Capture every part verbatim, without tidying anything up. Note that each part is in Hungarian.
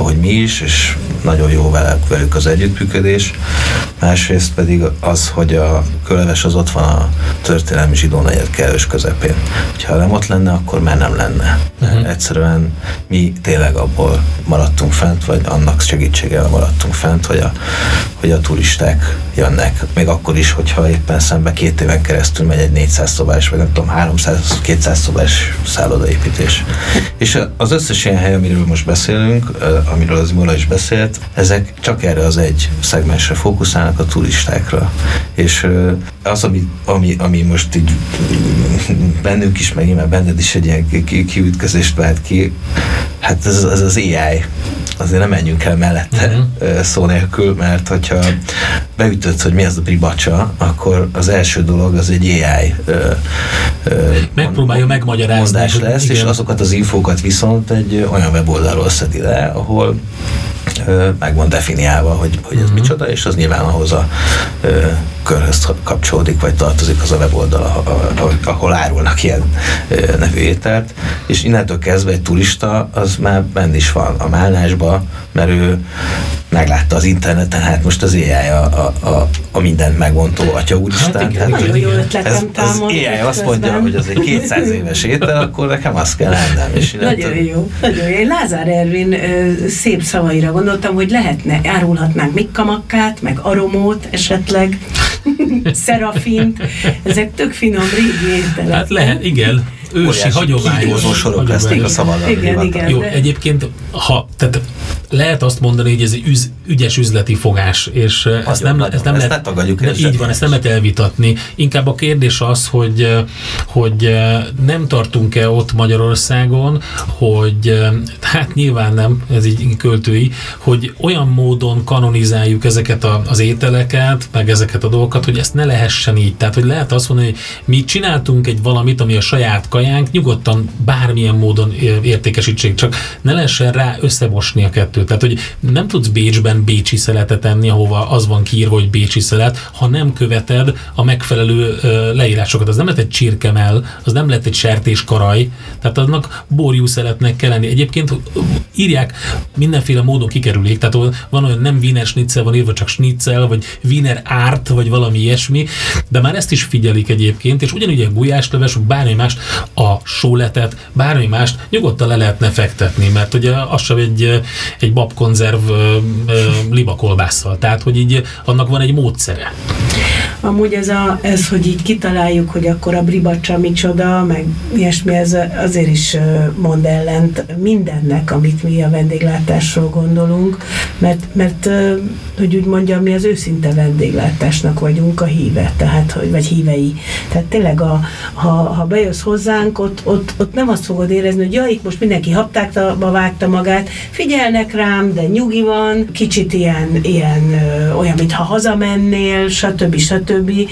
ahogy mi is, és nagyon jó velük, velük az együttműködés. Másrészt pedig az, hogy a Köleves az ott van a történelmi zsidó negyed kellős közepén. Ha nem ott lenne, akkor már nem lenne. Uh-huh. Egyszerűen mi tényleg abból maradtunk fent, vagy annak segítségével maradtunk fent, hogy a, hogy a turisták jönnek. Még akkor is, hogyha éppen szembe két éven keresztül megy egy négyszáz szobás, vagy nem tudom, háromszáz-kétszáz szobás szállodaépítés. És az összes ilyen hely, amiről most beszélünk, amiről az Imola is beszélt, ezek csak erre az egy szegmensre fókuszálnak, a turistákra. És az, ami, ami, ami most így bennünk is, meg már benned is egy ilyen kiütközést vált ki, hát ez, ez az á i. Azért nem menjünk el mellette uh-huh. szó nélkül, mert hogyha beütött, hogy mi az a bribacsa, akkor az első dolog az egy á i ö, ö, megpróbálja megmagyarázni lesz, igen. És azokat az infókat viszont egy olyan weboldalról szedi le, ahol ö, meg van definiálva, hogy, hogy ez uh-huh. micsoda, és az nyilván ahhoz a ö, körhöz kapcsolódik, vagy tartozik az a weboldal, ahol árulnak ilyen ö, nevű ételt, és innentől kezdve egy turista az már benne is van a Málnásba, mert ő meglátta az interneten, hát most az á i a, a, a, a mindent megvontó Atya Úristen. Hát igen, nagyon jó ötletem támad. Az á i azt mondja, hogy az egy kétszáz éves étel, akkor nekem azt kell lennem. És nagyon jó, nagyon jó. Én Lázár Ervin ö, szép szavaira gondoltam, hogy lehetne, árulhatnánk mikkamakkát, meg aromót esetleg, szerafint, ezek tök finom régi ételek. Hát lehet, igen. Ősi hagyományos sorok lesznek a szabadon. Igen, igen. Jó, de... egyébként, ha, tehát lehet azt mondani, hogy ez egy üz, ügyes üzleti fogás, és ezt nem, ezt nem ezt lehet, tagadjuk, de így van, ezt nem lehet elvitatni. Inkább a kérdés az, hogy, hogy nem tartunk-e ott Magyarországon, hogy hát nyilván nem, ez így költői, hogy olyan módon kanonizáljuk ezeket a, az ételeket, meg ezeket a dolgokat, hogy ezt ne lehessen így. Tehát, hogy lehet azt mondani, hogy mi csináltunk egy valamit, ami a saját kajánk, nyugodtan bármilyen módon értékesítsék, csak ne lehessen rá összemosni a kettőt. Tehát, hogy nem tudsz Bécsben bécsi szeletet enni, ahova az van kiírva, hogy bécsi szelet, ha nem követed a megfelelő uh, leírásokat. Az nem lehet egy csirkemell, az nem lehet egy sertéskaraj, tehát annak borjú szeletnek kell lenni. Egyébként írják, mindenféle módon kikerülik, tehát van olyan nem Wiener Schnitzel, van írva csak Schnitzel, vagy Wiener Art, vagy valami ilyesmi, de már ezt is figyelik egyébként, és ugyanúgy a gulyásleves, bármi más, a sóletet, bármi mást nyugodtan le lehetne fektetni, mert ugye az sem egy, egy babkonzerv libakolbásszal, tehát hogy így annak van egy módszere. Amúgy ez, a, ez, hogy így kitaláljuk, hogy akkor a bribacsa micsoda, meg ilyesmi, ez azért is mond ellent mindennek, amit mi a vendéglátásról gondolunk, mert, mert hogy úgy mondjam, mi az őszinte vendéglátásnak vagyunk a híve, tehát, hogy, vagy hívei. Tehát tényleg, a, ha, ha bejössz hozzánk, ott, ott, ott nem azt fogod érezni, hogy ja, itt most mindenki haptákba vágta magát, figyelnek rám, de nyugi van, kicsit ilyen, ilyen olyan, mintha hazamennél, stb. stb.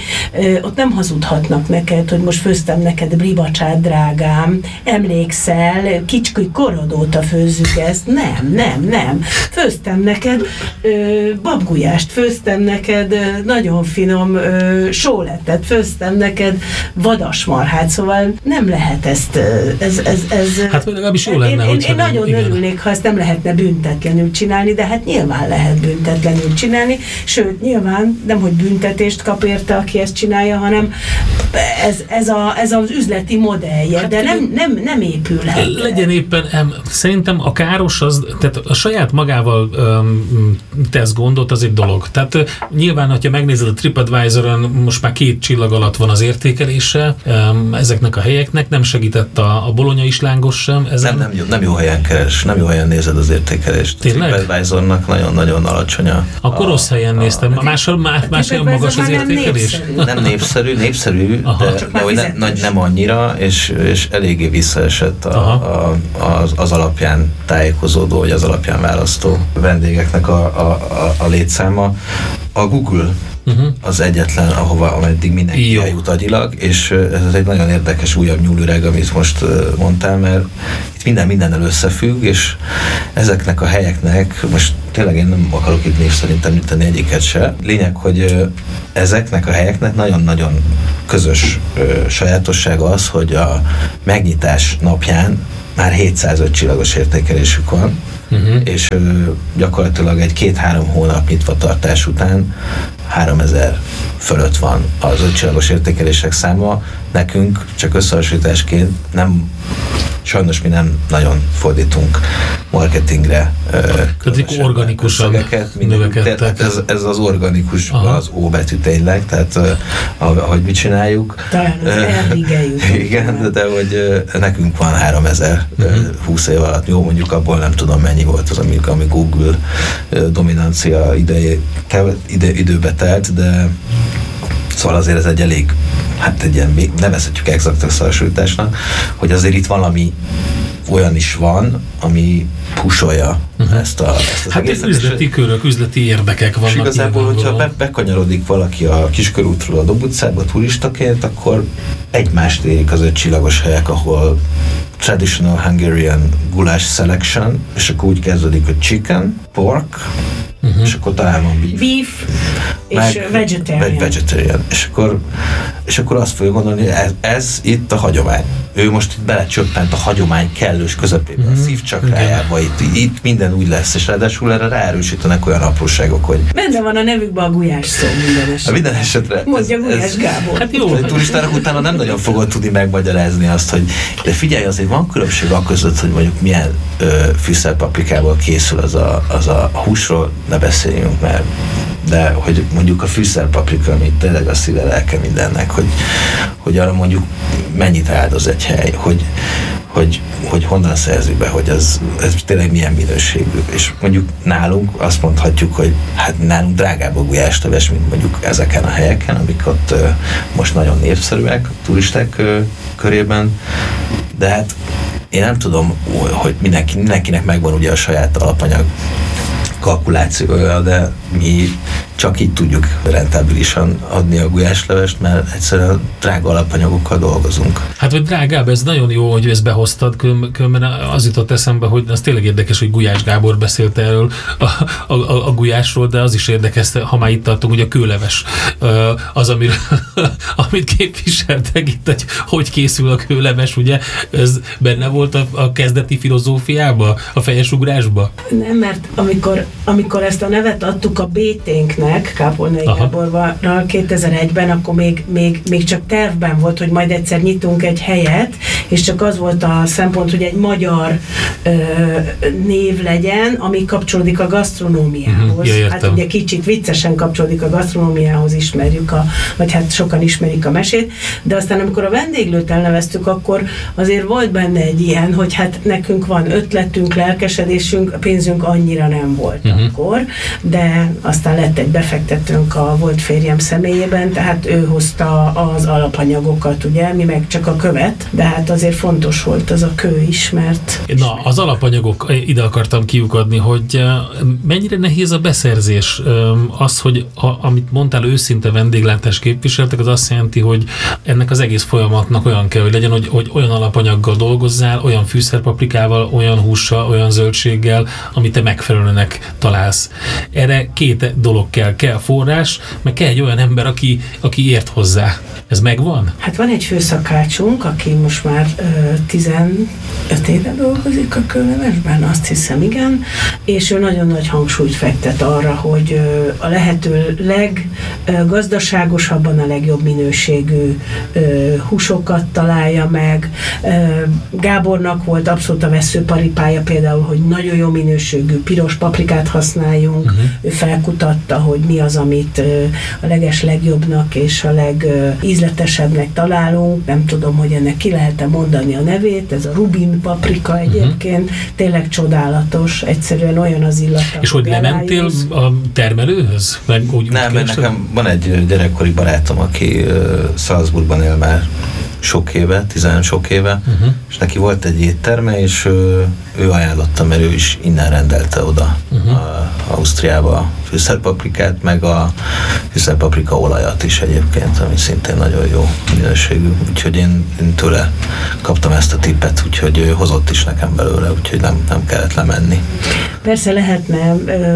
Ott nem hazudhatnak neked, hogy most főztem neked bribacsát, drágám, emlékszel, kicsi korod óta főzzük ezt. Nem, nem, nem. Főztem neked ö, babgulyást, főztem neked ö, nagyon finom ö, sólettet, főztem neked vadasmarhát, szóval nem lehet ezt, ez, ez, ez hát legalábbis jó lenne, én, én, én nagyon igen. örülnék, ha ezt nem lehetne büntetlenül csinálni, de hát nyilván lehet büntetlenül csinálni, sőt, nyilván nem, hogy büntetést kap érte, aki ezt csinálja, hanem ez, ez, a, ez az üzleti modellje, hát de nem, nem, nem épülhet. Legyen éppen, em, szerintem a káros az, tehát a saját magával um, tesz gondot, az egy dolog. Tehát uh, nyilván, hogyha megnézed a TripAdvisoron, most már két csillag alatt van az értékelése um, ezeknek a helyeknek, nem segített a, a bolonyai slángos sem. Nem, nem, jó, nem jó helyen keres, nem jó helyen nézed az értékelést. Tényleg? A TripAdvisornak nagyon-nagyon alacsony a... Akkor rossz helyen a, néztem. A, máshol más, más helyen magas az értékelés? Nem népszerű, népszerű, Aha. de, de hogy ne, nagy, nem annyira, és, és eléggé visszaesett a, a, az, az alapján tájékozódó, vagy az alapján választó vendégeknek a, a, a, a létszáma. A Google uh-huh. az egyetlen, ahova, ameddig mindenki eljut agyilag, és ez egy nagyon érdekes újabb nyúlüreg, amit most mondtál, mert itt minden mindennel összefügg, és ezeknek a helyeknek, most tényleg én nem akarok itt név szerint említeni egyiket se. Lényeg, hogy ezeknek a helyeknek nagyon-nagyon közös sajátossága az, hogy a megnyitás napján már hétszázöt csillagos értékelésük van, uh-huh. és ö, gyakorlatilag egy két-három hónap nyitva tartás után háromezer fölött van az ötcsillagos értékelések száma. Nekünk csak összehasonlításként nem, sajnos mi nem nagyon fordítunk marketingre tehát organikusan növekedtek. Ez, ez az organikus, aha. az O betű tényleg, tehát ahogy mi csináljuk. Talán az elrigeljük. Igen, de, de hogy nekünk van háromezer uh-huh. húsz év alatt. Jó, mondjuk abból nem tudom mennyi volt az, ami, ami Google dominancia ideje, ide, időbe telt, de szóval azért ez egy elég, hát egy ilyen, nevezhetjük exakt összehasonlításnak, hogy azért itt valami olyan is van, ami pusolja uh-huh. ezt a ezt az hát egészet. Üzleti körök, üzleti érdekek vannak. És igazából, hogyha be, bekanyarodik valaki a Kiskörútról a Dob utcába turistaként, akkor egymást érik az öt csillagos helyek, ahol traditional Hungarian goulash selection, és akkor úgy kezdődik, hogy chicken, pork, uh-huh. és akkor talán van beef. Beef és vegetarian. vegetarian. És akkor, és akkor azt fogja gondolni, hogy ez, ez itt a hagyomány. Ő most itt belecsöppent a hagyomány kellős közepébe, mm-hmm. a szívcsakrájába, itt, itt minden úgy lesz, és ráadásul erre ráerősítenek olyan apróságok, hogy... Benne van a nevükben a gulyás szó minden esetre. Minden esetre. Mondja Gulyás Gábor. Hát jó. A turistának utána nem nagyon fogod tudni megmagyarázni azt, hogy de figyelj, azért van különbség a között, hogy mondjuk milyen ö, fűszerpaprikából készül az a, az a húsról, ne beszéljünk, mert de hogy mondjuk a fűszerpaprika, ami tényleg a szíve lelke mindennek, hogy, hogy arra mondjuk mennyit áldoz egy hely, hogy, hogy, hogy honnan szerzi be, hogy az, ez tényleg milyen minőségű. És mondjuk nálunk azt mondhatjuk, hogy hát nálunk drágább a gulyásleves, mint mondjuk ezeken a helyeken, amik ott uh, most nagyon népszerűek a turisták uh, körében, de hát én nem tudom, hogy mindenki, mindenkinek megvan ugye a saját alapanyag kalkulációja, de mi csak így tudjuk rentábilisan adni a gulyáslevest, mert egyszerűen drága alapanyagokkal dolgozunk. Hát, hogy drágább, ez nagyon jó, hogy ezt behoztad, különben az jutott eszembe, hogy az tényleg érdekes, hogy Gulyás Gábor beszélt erről a, a, a, a gulyásról, de az is érdekes, ha már itt tartunk, hogy a kőleves az, amiről, amit képviseltek itt, hogy hogy készül a kőleves, ugye, ez benne volt a, a kezdeti filozófiába, a fejesugrásba? Nem, mert amikor, amikor ezt a nevet adtuk a bé té-nknek, Kápolnai Gáborral kétezer-egyben, akkor még, még, még csak tervben volt, hogy majd egyszer nyitunk egy helyet, és csak az volt a szempont, hogy egy magyar ö, név legyen, ami kapcsolódik a gasztronómiához. Ja, hát ugye kicsit viccesen kapcsolódik a gasztronómiához, ismerjük a, vagy hát sokan ismerik a mesét, de aztán amikor a vendéglőt elneveztük, akkor azért volt benne egy ilyen, hogy hát nekünk van ötletünk, lelkesedésünk, a pénzünk annyira nem volt uh-huh. akkor, de aztán lett egy befektetőnk a volt férjem személyében, tehát ő hozta az alapanyagokat, ugye, mi meg csak a követ, de hát azért fontos volt az a kő is, mert... Na, az alapanyagok, ide akartam kiukadni, hogy mennyire nehéz a beszerzés. Az, hogy a, amit mondtál, őszinte vendéglátást képviseltek, az azt jelenti, hogy ennek az egész folyamatnak olyan kell, hogy legyen, hogy, hogy olyan alapanyaggal dolgozzál, olyan fűszerpaprikával, olyan hússal, olyan zöldséggel, amit te megfelelőnek találsz. Erre két dolog kell. Kell forrás, meg kell egy olyan ember, aki, aki ért hozzá. Ez megvan? Hát van egy főszakácsunk, aki most már ö, tizenöt éve dolgozik a kőlevesben, azt hiszem, igen, és ő nagyon nagy hangsúlyt fektet arra, hogy ö, a lehető leggazdaságosabban a legjobb minőségű ö, húsokat találja meg. Ö, Gábornak volt abszolút a veszőparipája például, hogy nagyon jó minőségű piros paprikát használjunk. Uh-huh. Ő felkutatta, hogy mi az, amit ö, a leges legjobbnak és a legízletesebbnek találunk. Nem tudom, hogy ennek ki lehet-e mondani a nevét, ez a rubin paprika egyébként, uh-huh. tényleg csodálatos, egyszerűen olyan az illata. És hogy lementél a termelőhöz? Meg úgy, nem, mert nekem van egy gyerekkori barátom, aki uh, Salzburgban él már sok éve, tizen sok éve, uh-huh. és neki volt egy étterme, és ő, ő ajánlotta, mert ő is innen rendelte oda uh-huh. a, Ausztriába a fűszerpaprikát, meg a fűszerpaprika olajat is egyébként, ami szintén nagyon jó minőségű. Úgyhogy én, én tőle kaptam ezt a tippet, úgyhogy ő hozott is nekem belőle, úgyhogy nem, nem kellett lemenni. Persze lehetne,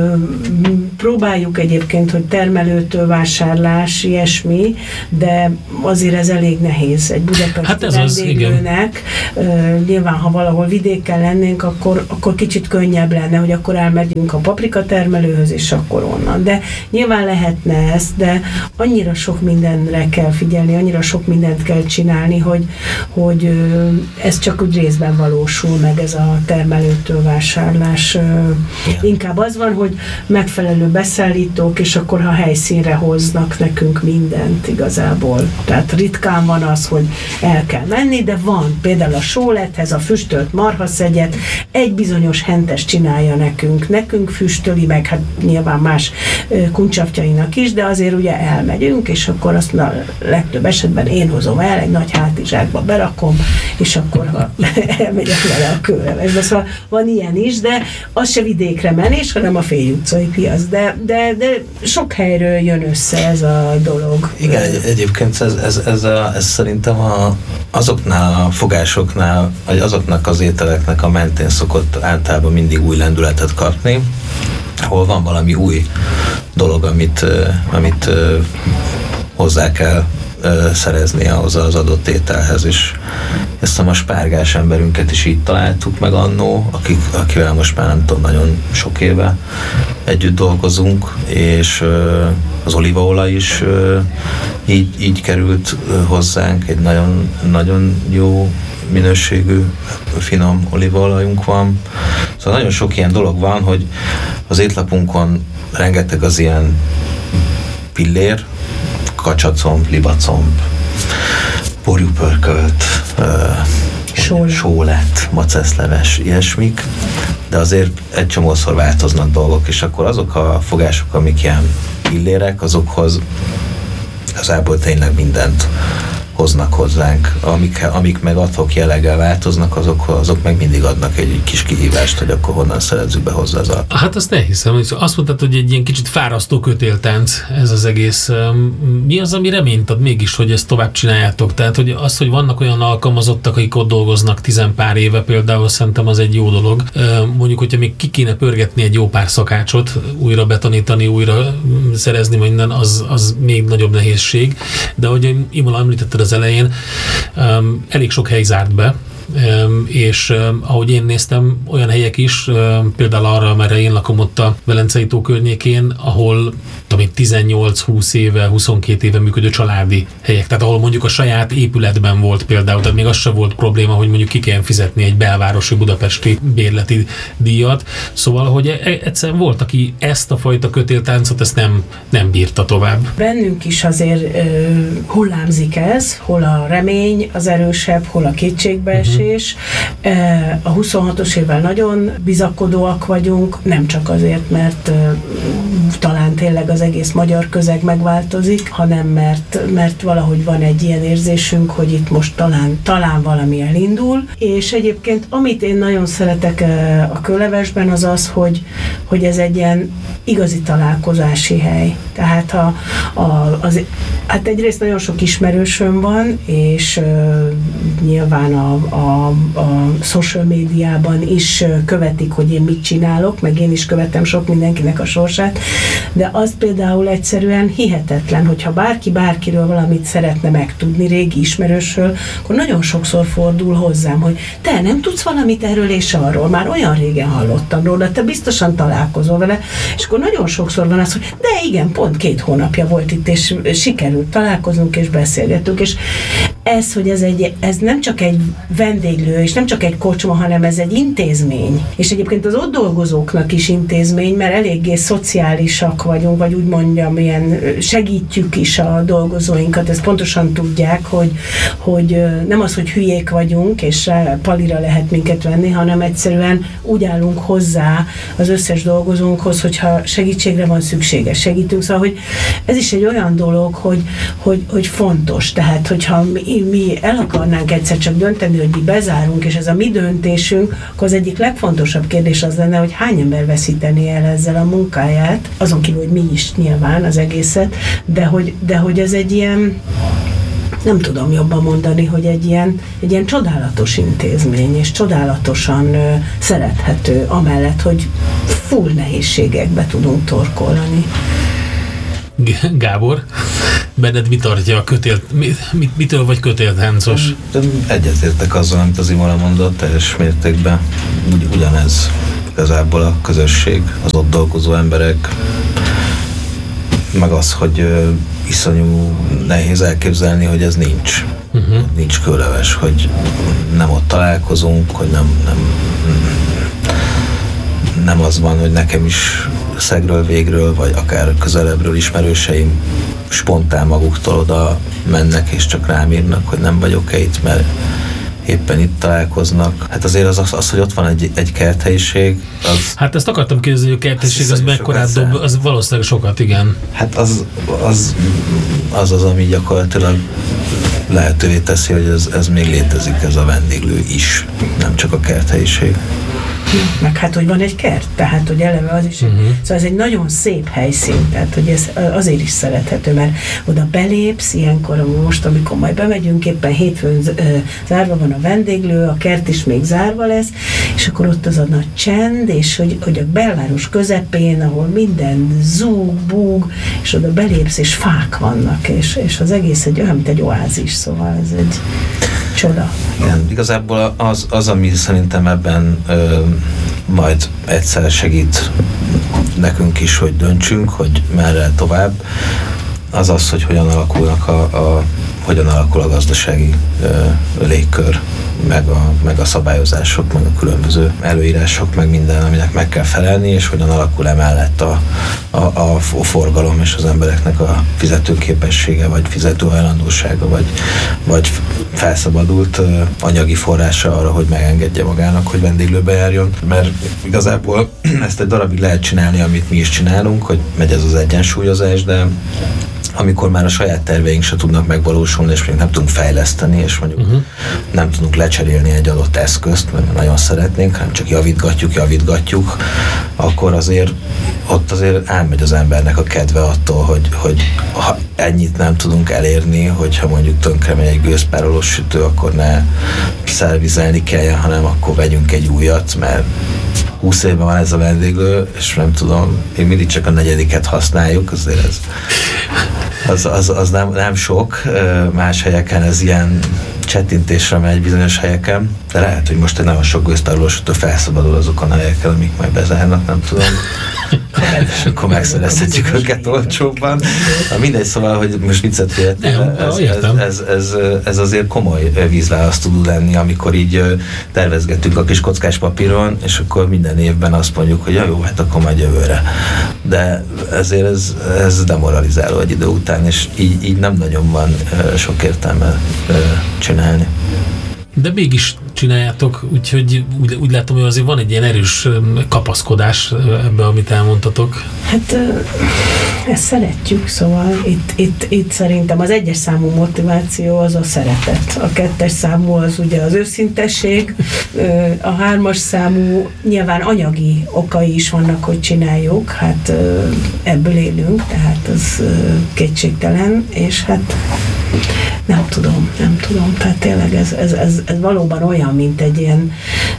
próbáljuk egyébként, hogy termelőtől vásárlás, ilyesmi, de azért ez elég nehéz. Egy budapesti hát ez vendéglőnek. Az, uh, nyilván, ha valahol vidéken lennénk, akkor, akkor kicsit könnyebb lenne, hogy akkor elmegyünk a paprika termelőhöz, és akkor onnan. De nyilván lehetne ez, de annyira sok mindenre kell figyelni, annyira sok mindent kell csinálni, hogy, hogy uh, ez csak úgy részben valósul meg, ez a termelőtől vásárlás. Uh, inkább az van, hogy megfelelő beszállítók, és akkor ha helyszínre hoznak nekünk mindent igazából. Tehát ritkán van az, hogy el kell menni, de van például a sólethez a füstölt marhaszegyet, egy bizonyos hentes csinálja nekünk, nekünk füstöli, meg hát nyilván más kuncsaftyainak is, de azért ugye elmegyünk, és akkor azt a legtöbb esetben én hozom el, egy nagy hátizsákba berakom, és akkor ha elmegyek vele a kőlevesbe. Szóval van ilyen is, de az se vidékre menés, hanem a Fény utcai piac. De, de, de sok helyről jön össze ez a dolog. Igen, egy, egyébként ez, ez, ez, a, ez szerintem a, azoknál a fogásoknál, vagy azoknak az ételeknek a mentén szokott általában mindig új lendületet kapni, ahol van valami új dolog, amit, amit hozzá kell szerezni ahhoz az adott ételhez, és ezt a spárgás emberünket is így találtuk meg annó, akik, akivel most már nem tudom, nagyon sok éve együtt dolgozunk, és az olívaolaj is így, így került hozzánk, egy nagyon, nagyon jó minőségű, finom olívaolajunk van. Szóval nagyon sok ilyen dolog van, hogy az étlapunkon rengeteg az ilyen pillér, kacsacomb, libacomb, borjúpörkölt, uh, sólet, maceszleves, ilyesmik, de azért egy csomószor változnak dolgok, és akkor azok a fogások, amik ilyen pillérek, azokhoz igazából tényleg mindent hoznak hozzánk. Amik, amik meg adhok jelleggel változnak, azok, azok meg mindig adnak egy kis kihívást, hogy akkor honnan szerezzük be hozzá az alapot. Hát azt elhiszem. Azt mondtad, hogy egy ilyen kicsit fárasztó kötéltánc ez az egész. Mi az, ami reményt ad mégis, hogy ezt tovább csináljátok? Tehát, hogy az, hogy vannak olyan alkalmazottak, akik ott dolgoznak tizenpár éve például, szerintem az egy jó dolog. Mondjuk, hogyha még ki kéne pörgetni egy jó pár szakácsot, újra betanítani, újra szerezni minden, az, az még nagyobb nehézség. De ahogy Imola említetted az elején, um, elég sok hely zárt be, um, és um, ahogy én néztem, olyan helyek is, um, például arra, amerre én lakom ott a Velencei tó környékén, ahol tudom, tizennyolc-húsz éve, huszonkét éve működő családi helyek, tehát ahol mondjuk a saját épületben volt például, tehát még az sem volt probléma, hogy mondjuk ki kell fizetni egy belvárosi budapesti bérleti díjat. Szóval, hogy egyszerűen volt, aki ezt a fajta kötéltáncot, ezt nem, nem bírta tovább. Bennünk is azért ö, hullámzik ez, hol a remény az erősebb, hol a kétségbeesés. Uh-huh. A huszonhatos évvel nagyon bizakodóak vagyunk, nem csak azért, mert ö, talán tényleg az egész magyar közeg megváltozik, hanem mert, mert valahogy van egy ilyen érzésünk, hogy itt most talán, talán valami elindul, és egyébként amit én nagyon szeretek a Kőlevesben, az az, hogy, hogy ez egy ilyen igazi találkozási hely. Tehát a, a, az, hát egyrészt nagyon sok ismerősöm van, és uh, nyilván a, a, a social médiában is követik, hogy én mit csinálok, meg én is követem sok mindenkinek a sorsát, de az például egyszerűen hihetetlen, hogyha bárki bárkiről valamit szeretne megtudni, régi ismerősről, akkor nagyon sokszor fordul hozzám, hogy te nem tudsz valamit erről és arról, már olyan régen hallottam róla, te biztosan találkozol vele, és akkor nagyon sokszor van az, hogy de igen, pont két hónapja volt itt, és sikerült találkoznunk és beszélgetünk, és ez, hogy ez, egy, ez nem csak egy vendéglő, és nem csak egy kocsma, hanem ez egy intézmény. És egyébként az ott dolgozóknak is intézmény, mert eléggé szociálisak vagyunk, vagy úgy mondjam, ilyen segítjük is a dolgozóinkat, ezt pontosan tudják, hogy, hogy nem az, hogy hülyék vagyunk, és palira lehet minket venni, hanem egyszerűen úgy állunk hozzá az összes dolgozónkhoz, hogyha segítségre van szüksége, segítünk. Szóval, hogy ez is egy olyan dolog, hogy, hogy, hogy fontos. Tehát, hogyha mi, mi el akarnánk egyszer csak dönteni, hogy mi bezárunk, és ez a mi döntésünk, akkor az egyik legfontosabb kérdés az lenne, hogy hány ember veszíteni el ezzel a munkáját, azon kívül, hogy mi is nyilván az egészet, de hogy, de hogy ez egy ilyen, nem tudom jobban mondani, hogy egy ilyen, egy ilyen csodálatos intézmény, és csodálatosan ö, szerethető, amellett, hogy full nehézségekbe tudunk torkolni. Gábor, benned mi tartja a kötélt, mi, mit, mitől vagy kötéltáncos? Egyetértek azzal, amit az Imola mondott, teljes mértékben. Ugy, ugyanez igazából a közösség, az ott dolgozó emberek, meg az, hogy uh, iszonyú nehéz elképzelni, hogy ez nincs. Uh-huh. Nincs kőleves, hogy nem ott találkozunk, hogy nem, nem, nem az van, hogy nekem is szegről végről, vagy akár közelebbről ismerőseim spontán maguktól oda mennek, és csak rám írnak, hogy nem vagyok-e itt, mert éppen itt találkoznak. Hát azért az, az, az hogy ott van egy, egy kerthelyiség, az... Hát ezt akartam kérdezni, hogy a kerthelyiség az mekkorát dob, az valószínűleg sokat, igen. Hát az az, az, az ami gyakorlatilag lehetővé teszi, hogy ez, ez még létezik, ez a vendéglő is, nem csak a kerthelyiség. Meg hát, hogy van egy kert, tehát, hogy eleve az is, uh-huh. Szóval ez egy nagyon szép helyszín, tehát, hogy ez azért is szerethető, mert oda belépsz, ilyenkor most, amikor majd bemegyünk, éppen hétfőn zárva van a vendéglő, a kert is még zárva lesz, és akkor ott az a nagy csend, és hogy, hogy a belváros közepén, ahol minden zúg, búg, és oda belépsz, és fák vannak, és, és az egész egy olyan, mint egy oázis, szóval ez egy csoda. Igen, igazából az, az ami szerintem ebben ö, majd egyszer segít nekünk is, hogy döntsünk, hogy merre tovább, az az, hogy hogyan alakulnak a, a hogyan alakul a gazdasági ö, légkör, meg a, meg a szabályozások, meg a különböző előírások, meg minden, aminek meg kell felelni, és hogyan alakul emellett a, a, a forgalom és az embereknek a fizetőképessége, vagy fizetőhajlandósága, vagy, vagy felszabadult ö, anyagi forrása arra, hogy megengedje magának, hogy vendéglőbe járjon. Mert igazából ezt egy darabig lehet csinálni, amit mi is csinálunk, hogy megy ez az egyensúlyozás, de amikor már a saját terveink se tudnak megvalósulni, és még nem tudunk fejleszteni, és mondjuk uh-huh. nem tudunk lecserélni egy adott eszközt, mert nagyon szeretnénk, hanem csak javítgatjuk, javítgatjuk, akkor azért ott azért elmegy az embernek a kedve attól, hogy, hogy ha ennyit nem tudunk elérni, hogyha mondjuk tönkre megy egy gőzpárolós sütő, akkor ne szervizelni kelljen, hanem akkor vegyünk egy újat, mert húsz évben van ez a vendéglő, és nem tudom, még mindig csak a negyediket használjuk, azért ez az, az, az nem, nem sok, más helyeken ez ilyen csettintésre megy bizonyos helyeken, de lehet, hogy most egy nagyon sok gőztárolósítő felszabadul azokon a helyeken, amik majd bezárnak, nem tudom. És akkor megszerezhetjük őket olcsóbban. Na mindegy, szóval, hogy most viccet féltél, ez, ez, ez, ez, ez azért komoly vízválasz tud lenni, amikor így tervezgetünk a kis kockás papíron, és akkor minden évben azt mondjuk, hogy ja, jó, hát akkor majd jövőre. De ezért ez, ez demoralizáló egy idő után, és így, így nem nagyon van sok értelme csinálni. De mégis csináljátok, úgyhogy úgy, úgy látom, hogy azért van egy ilyen erős kapaszkodás ebbe, amit elmondtatok. Hát ezt szeretjük, szóval itt, itt, itt szerintem az egyes számú motiváció az a szeretet. A kettes számú az ugye az őszintesség, a hármas számú nyilván anyagi okai is vannak, hogy csináljuk, hát ebből élünk, tehát az kétségtelen, és hát nem tudom, nem tudom, tehát tényleg ez, ez, ez, ez valóban olyan, mint egy ilyen,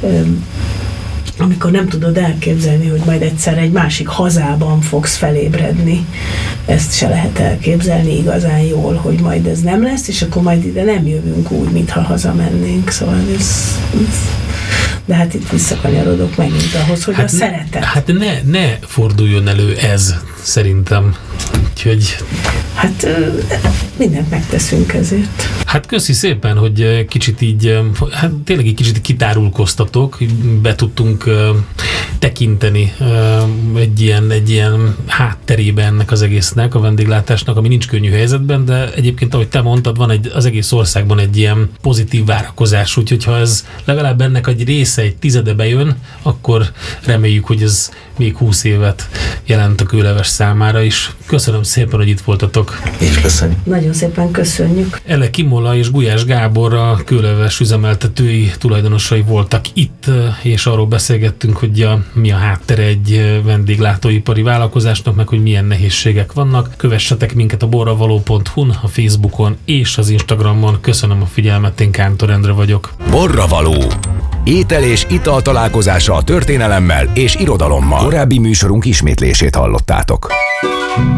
amikor nem tudod elképzelni, hogy majd egyszer egy másik hazában fogsz felébredni. Ezt se lehet elképzelni igazán jól, hogy majd ez nem lesz, és akkor majd ide nem jövünk úgy, mintha hazamennénk. Szóval ez... ez de hát itt visszakanyarodok megint ahhoz, hogy hát a szeretet. Hát ne, ne forduljon elő ez, szerintem. Úgyhogy... Hát mindent megteszünk ezért. Hát köszi szépen, hogy kicsit így, hát tényleg egy kicsit kitárulkoztatok, be tudtunk uh, tekinteni uh, egy, ilyen, egy ilyen hátterébe ennek az egésznek, a vendéglátásnak, ami nincs könnyű helyzetben, de egyébként, ahogy te mondtad, van egy, az egész országban egy ilyen pozitív várakozás, úgyhogy ha ez legalább ennek egy része, egy tizede bejön, akkor reméljük, hogy ez még húsz évet jelent a kőleves számára is. Köszönöm szépen, hogy itt voltatok. Így köszönjük. Nagyon szépen köszönjük. Elek Imola és Gulyás Gábor, a kőleves üzemeltetői tulajdonosai voltak itt, és arról beszélgettünk, hogy a, mi a háttere egy vendéglátóipari vállalkozásnak, meg hogy milyen nehézségek vannak. Kövessetek minket a borravaló pont hu-n, a Facebookon és az Instagramon. Köszönöm a figyelmet, én Kántor Endre vagyok. Borravaló. Étel és ital találkozása a történelemmel és irodalommal. Korábbi műsorunk ismétlését hallottátok.